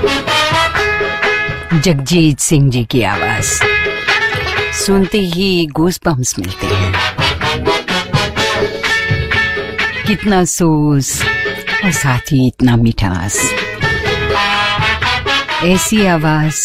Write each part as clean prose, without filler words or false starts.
जगजीत सिंह जी की आवाज सुनते ही गूज़बम्प्स मिलते हैं। कितना सोज और साथ ही इतना मिठास, ऐसी आवाज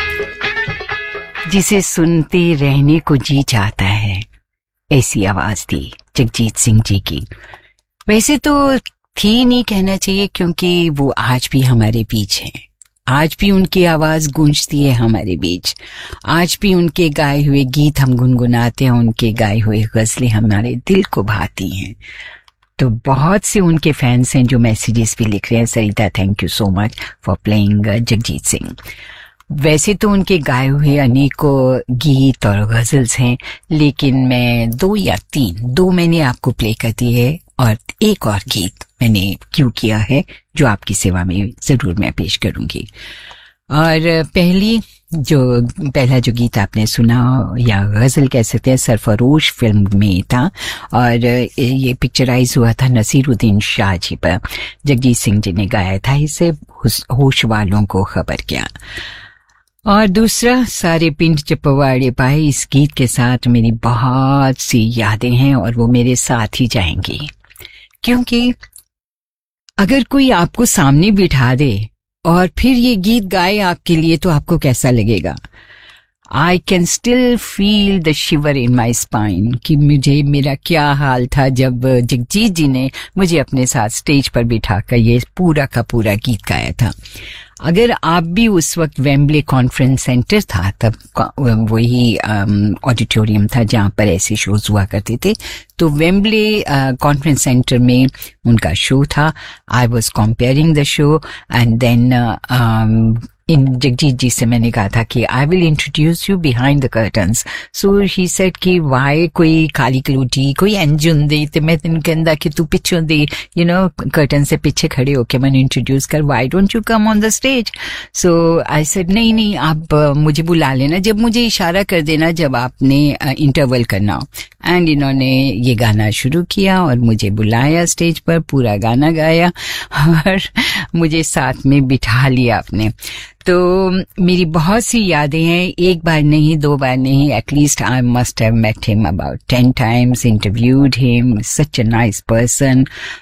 जिसे सुनते रहने को जी चाहता है, ऐसी आवाज थी जगजीत सिंह जी की। वैसे तो थी नहीं कहना चाहिए, क्योंकि वो आज भी हमारे बीच हैं। आज भी उनकी आवाज गूंजती है हमारे बीच। आज भी उनके गाए हुए गीत हम गुनगुनाते हैं, उनके गाए हुए गजलें हमारे दिल को भाती हैं। तो बहुत से उनके फैंस हैं जो मैसेजेस भी लिख रहे हैं। सरिता, thank you so much for playing Jagjit Singh. वैसे तो उनके गाए हुए अनेकों गीत और गजल्स हैं, लेकिन मैं दो मैंने आपको प्ले कर दी है और एक और गीत मैंने क्यों किया है जो आपकी सेवा में जरूर मैं पेश करूंगी। और पहला जो गीत आपने सुना या गजल कह सकते हैं, सरफरोश फिल्म में था और ये पिक्चराइज हुआ था नसीरुद्दीन शाह जी पर। जगजीत सिंह जी ने गाया था इसे, होश वालों को खबर क्या। और दूसरा, सारे पिंड जब पवाड़े पाए, इस गीत के साथ मेरी बहुत सी यादें हैं और वो मेरे साथ ही जाएंगी। क्योंकि अगर कोई आपको सामने बिठा दे और फिर ये गीत गाए आपके लिए, तो आपको कैसा लगेगा? I can still feel the shiver in my spine कि मेरा क्या हाल था जब जगजीत जी ने मुझे अपने साथ स्टेज पर बिठाकर ये पूरा का पूरा गीत गाया था। अगर आप भी उस वक्त वेम्बले कॉन्फ्रेंस सेंटर था, तब वही ऑडिटोरियम था जहाँ पर ऐसे शोज हुआ करते थे, तो वेम्बले कॉन्फ्रेंस सेंटर में उनका शो था। I was comparing the show and then in Jagjit जी से मैंने कहा था कि I will introduce you behind the curtains. So he said कि वाई कोई काली कलूटी कोई एंजुन दे, तो मैं तेन कहंदा कि तू पिछों दे, यू नो, कर्टन से पीछे खड़े होके मैंने इंट्रोड्यूस कर, why don't you come on the stage. So I said नहीं आप मुझे बुला लेना, जब मुझे इशारा कर देना जब आपने इंटरवल करना हो। एंड इन्होंने ये गाना शुरू किया और मुझे बुलाया स्टेज पर, पूरा गाना गाया और मुझे साथ में बिठा लिया आपने। तो मेरी बहुत सी यादें हैं, एक बार नहीं, दो बार नहीं, at least I must have met him about 10 times, interviewed him, such a nice person.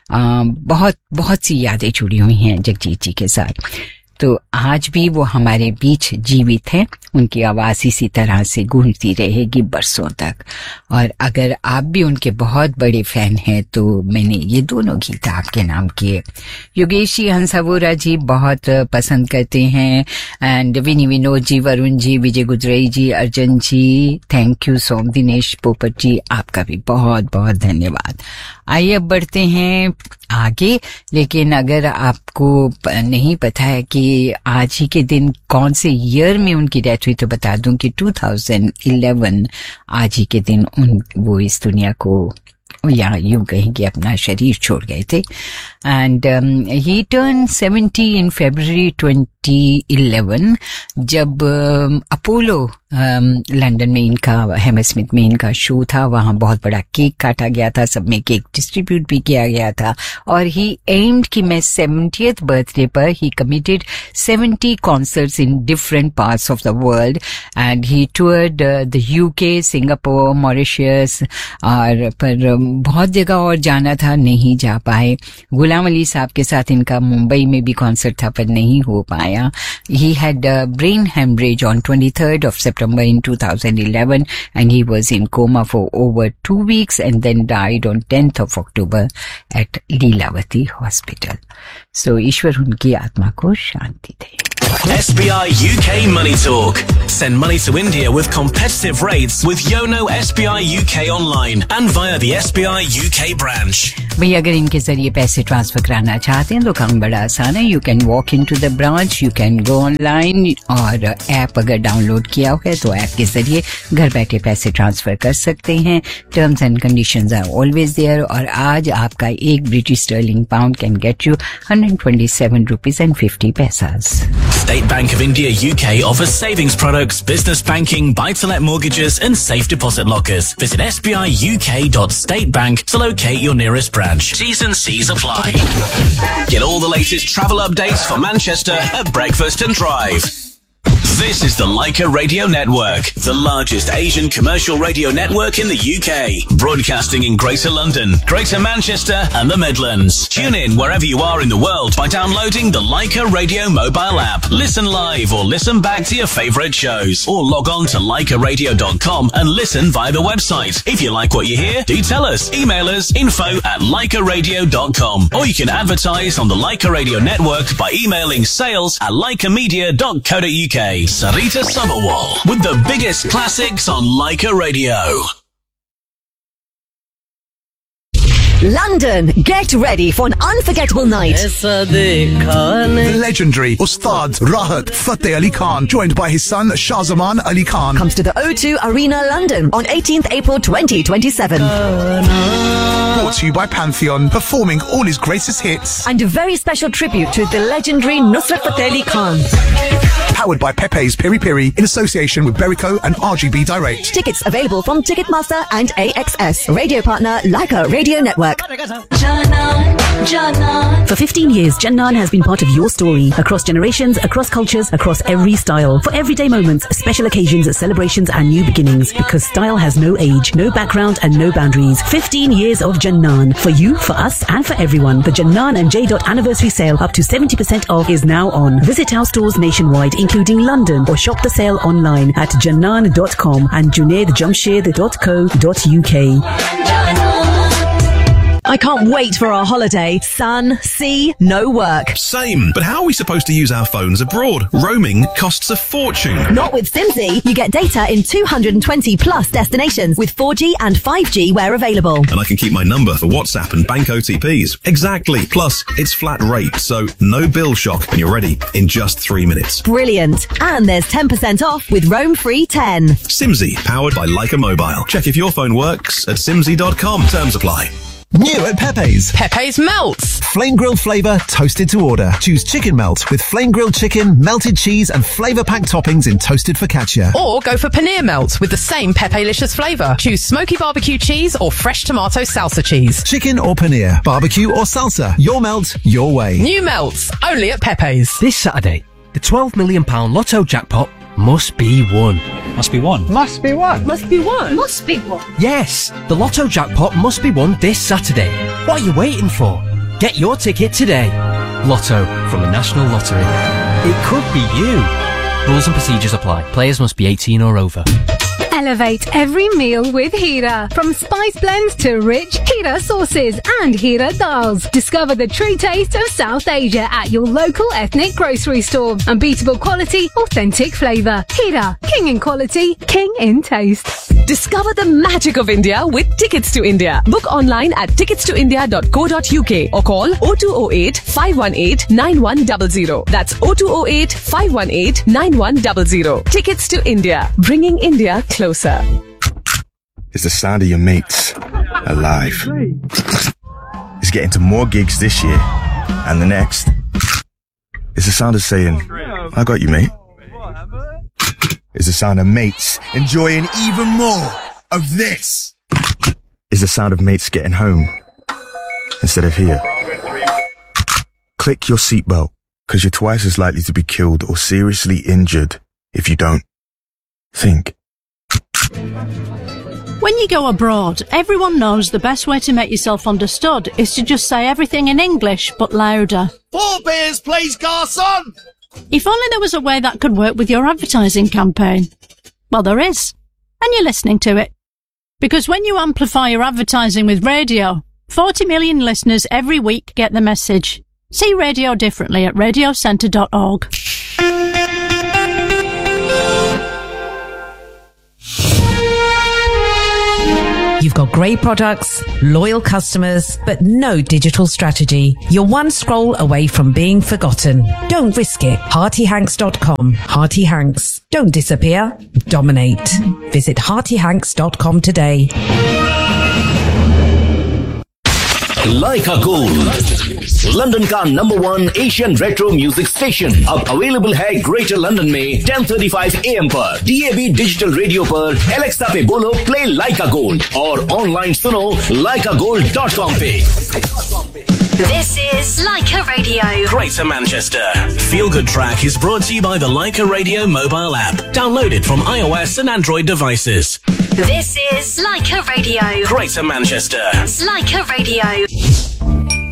बहुत सी यादें जुड़ी हुई हैं जगजीत जी के साथ। तो आज भी वो हमारे बीच जीवित हैं, उनकी आवाज इसी तरह से गूंजती रहेगी बरसों तक। और अगर आप भी उनके बहुत बड़े फैन हैं तो मैंने ये दोनों गीत आपके नाम किए। योगेश जी हंसावोरा जी बहुत पसंद करते हैं, and Vinod ji, Varun ji, Vijay गुजराई ji, Arjun ji, thank you some, Dinesh पोपट जी, आपका भी बहुत बहुत धन्यवाद। आइए अब बढ़ते हैं आगे, लेकिन अगर आपको नहीं पता है कि आज ही के दिन कौन से ईयर में उनकी डेथ हुई, तो बता दूं कि 2011 आज ही के दिन वो इस दुनिया को, या यूं कहेंगे, अपना शरीर छोड़ गए थे। And he turn 70 in February 2011 जब अपोलो लंदन में इनका, हैमरस्मिथ में इनका शो था। वहां बहुत बड़ा केक काटा गया था, सब में केक डिस्ट्रीब्यूट भी किया गया था। और ही एम्ड कि मैं 70th बर्थडे पर ही committed 70 concerts in different parts of the world and he टूर्ड the UK, Singapore, Mauritius, और पर बहुत जगह और जाना था, नहीं जा पाए। गुलाम अली साहब के साथ इनका मुंबई में भी कॉन्सर्ट था पर नहीं हो पाया। He had brain hemorrhage on 23rd of September in 2011 and he was in coma for over 2 weeks and then died on 10th of October at Leelavati Hospital. So ईश्वर उनकी आत्मा को शांति दे। SBI UK Money Talk. Send money to India with competitive rates with Yono SBI UK online and via the SBI UK branch. भैया अगर इनके जरिए पैसे transfer कराना चाहते हैं तो काम बड़ा आसान है। You can walk in to the branch, you can go online, और ऐप अगर डाउनलोड किया हुआ है तो ऐप के जरिए घर बैठे पैसे ट्रांसफर कर सकते हैं। Terms and conditions are always there. और आज आपका एक British sterling pound can get you 127 rupees and 50 paisas. State Bank of India UK offers savings products, business banking, buy-to-let mortgages and safe deposit lockers. Visit sbiuk.statebank to locate your nearest branch. branch. T's and C's apply. Get all the latest travel updates for Manchester at Breakfast and Drive. This is the Leica Radio Network, the largest Asian commercial radio network in the UK, broadcasting in Greater London, Greater Manchester and the Midlands. Tune in wherever you are in the world by downloading the Leica Radio mobile app. Listen live or listen back to your favourite shows, or log on to leicaradio.com and listen via the website. If you like what you hear, do tell us. Email us info@leicaradio.com, or you can advertise on the Leica Radio Network by emailing sales@leicamedia.co.uk. Sarita Sabharwal with the biggest classics on Leica Radio. London, get ready for an unforgettable night. The legendary Ustad Rahat Fateh Ali Khan, joined by his son Shahzaman Ali Khan, comes to the O2 Arena, London on 18th April 2027. Brought to you by Pantheon, performing all his greatest hits. And a very special tribute to the legendary Nusrat Fateh Ali Khan. Powered by Pepe's Piri Piri in association with Berico and RGB Direct. Tickets available from Ticketmaster and AXS. Radio partner Leica Radio Network. For 15 years, Jannan has been part of your story. Across generations, across cultures, across every style. For everyday moments, special occasions, celebrations and new beginnings. Because style has no age, no background and no boundaries. 15 years of Jannan. For you, for us and for everyone. The Jannan and J. anniversary sale up to 70% off is now on. Visit our stores nationwide, including London, or shop the sale online at jannan.com and junaidjamshed.co.uk. I can't wait for our holiday. Sun, sea, no work. Same, but how are we supposed to use our phones abroad? Roaming costs a fortune. Not with Simsy. You get data in 220 plus destinations with 4G and 5G where available. And I can keep my number for WhatsApp and bank OTPs. Exactly. Plus, it's flat rate, so no bill shock, and you're ready in just 3 minutes. Brilliant. And there's 10% off with Roam Free 10. Simsy, powered by Leica Mobile. Check if your phone works at simsy.com. Terms apply. New at Pepe's. Pepe's Melts. Flame grilled flavour, toasted to order. Choose chicken melt with flame grilled chicken, melted cheese and flavour-packed toppings in toasted focaccia. Or go for paneer melts with the same Pepe-licious flavour. Choose smoky barbecue cheese or fresh tomato salsa cheese. Chicken or paneer, barbecue or salsa. Your melt, your way. New melts, only at Pepe's. This Saturday, the £12 million Lotto jackpot must be won. Must be won. Must be won. Must be won. Must be won. Yes, the Lotto jackpot must be won this Saturday. What are you waiting for? Get your ticket today. Lotto from the National Lottery. It could be you. Rules and procedures apply. Players must be 18 or over. Elevate every meal with Hira. From spice blends to rich Hira sauces and Hira dals. Discover the true taste of South Asia at your local ethnic grocery store. Unbeatable quality, authentic flavour. Hira, king in quality, king in taste. Discover the magic of India with Tickets to India. Book online at ticketstoindia.co.uk or call 0208 518 9100. That's 0208 518 9100. Tickets to India. Bringing India closer. It's the sound of your mates alive. It's getting to more gigs this year and the next. It's the sound of saying, I got you, mate. It's the sound of mates enjoying even more of this. It's the sound of mates getting home instead of here. Click your seatbelt, because you're twice as likely to be killed or seriously injured if you don't. Think. When you go abroad, everyone knows the best way to make yourself understood is to just say everything in English, but louder. 4 beers, please, garçon! If only there was a way that could work with your advertising campaign. Well, there is. And you're listening to it. Because when you amplify your advertising with radio, 40 million listeners every week get the message. See radio differently at radiocentre.org. You've got great products, loyal customers, but no digital strategy. You're one scroll away from being forgotten. Don't risk it. HeartyHanks.com. Hearty Hanks. Don't disappear. Dominate. Visit HeartyHanks.com today. Laika Gold, London का number 1 Asian retro music station अब available है greater London में 10:35 AM पर DAB digital radio पर Alexa पे बोलो play लाइका gold और online सुनो laikagold.com पे. This is Laika Radio. Greater Manchester. Feel Good Track is brought to you by the Laika Radio mobile app. Downloaded from iOS and Android devices. This is Laika Radio. Greater Manchester. Laika Radio.